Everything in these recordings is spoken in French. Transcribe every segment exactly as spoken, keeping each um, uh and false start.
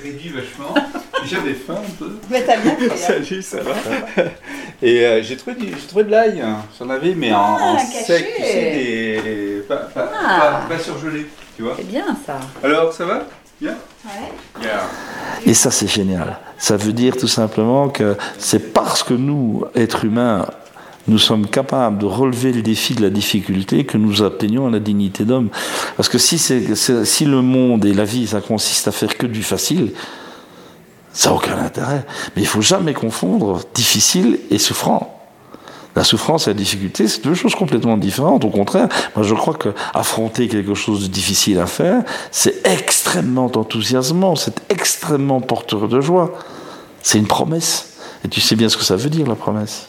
réduit vachement. J'avais faim un peu. Mais t'as bien fait. Salut, ça va. Et euh, j'ai trouvé, du, j'ai trouvé de l'ail. Hein. J'en avais, mais en, Ah, en caché. sec, tu sais, des... pas, pas, Ah. pas, pas surgelé, tu vois. C'est bien ça. Alors, ça va? Bien? Ouais. Bien. Et ça, c'est génial. Ça veut dire tout simplement que c'est parce que nous, êtres humains, nous sommes capables de relever le défi de la difficulté que nous atteignons à la dignité d'homme. Parce que si, c'est, c'est, si le monde et la vie, ça consiste à faire que du facile, ça n'a aucun intérêt. Mais il ne faut jamais confondre difficile et souffrant. La souffrance et la difficulté, c'est deux choses complètement différentes. Au contraire, moi je crois qu'affronter quelque chose de difficile à faire, c'est extrêmement enthousiasmant, c'est extrêmement porteur de joie. C'est une promesse. Et tu sais bien ce que ça veut dire, la promesse.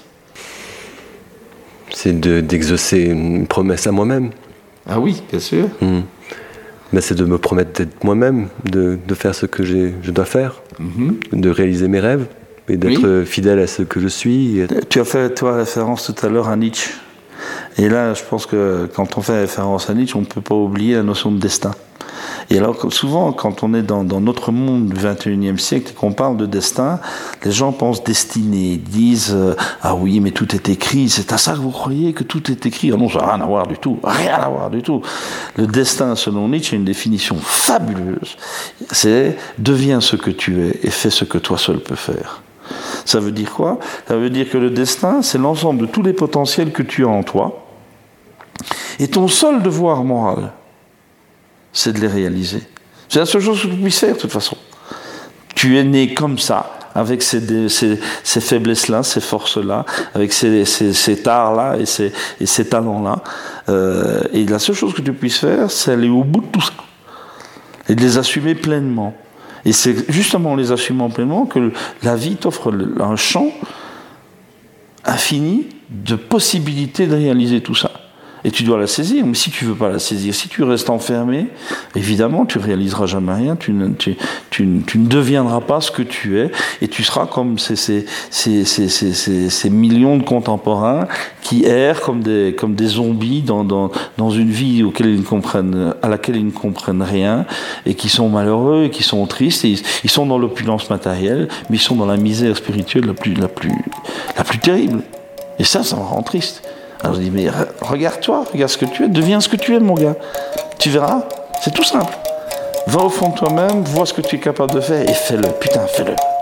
C'est de, d'exaucer une promesse à moi-même. Ah oui, bien sûr. Mmh. Mais c'est de me promettre d'être moi-même, de, de faire ce que j'ai, je dois faire, mmh. de réaliser mes rêves. Et d'être oui. fidèle à ce que je suis. Tu as fait, toi, référence tout à l'heure à Nietzsche. Et là, je pense que quand on fait référence à Nietzsche, on ne peut pas oublier la notion de destin. Et alors, souvent, quand on est dans, dans notre monde du vingt et unième siècle et qu'on parle de destin, les gens pensent destinée. Ils disent euh, « Ah oui, mais tout est écrit. C'est à ça que vous croyez que tout est écrit ?» Ah non, ça n'a rien à voir du tout. Rien à voir du tout. Le destin, selon Nietzsche, a une définition fabuleuse. C'est « Deviens ce que tu es et fais ce que toi seul peux faire ». Ça veut dire quoi? Ça veut dire que le destin, c'est l'ensemble de tous les potentiels que tu as en toi. Et ton seul devoir moral, c'est de les réaliser. C'est la seule chose que tu puisses faire, de toute façon. Tu es né comme ça, avec ces, ces, ces faiblesses-là, ces forces-là, avec ces, ces, ces tares-là et ces, et ces talents-là. Euh, et la seule chose que tu puisses faire, c'est aller au bout de tout ça. Et de les assumer pleinement. Et c'est justement en les assumant pleinement que la vie t'offre un champ infini de possibilités de réaliser tout ça. Et tu dois la saisir, mais si tu ne veux pas la saisir, si tu restes enfermé, évidemment, tu ne réaliseras jamais rien, tu ne, tu, tu, tu ne deviendras pas ce que tu es, et tu seras comme ces, ces, ces, ces, ces, ces millions de contemporains qui errent comme des, comme des zombies dans, dans, dans une vie auquel ils ne comprennent, à laquelle ils ne comprennent rien, et qui sont malheureux, et qui sont tristes, et ils, ils sont dans l'opulence matérielle, mais ils sont dans la misère spirituelle la plus, la plus, la plus terrible. Et ça, ça me rend triste. Alors je dis, mais regarde-toi, regarde ce que tu es, deviens ce que tu es, mon gars. Tu verras, c'est tout simple. Va au fond de toi-même, vois ce que tu es capable de faire et fais-le. Putain, fais-le.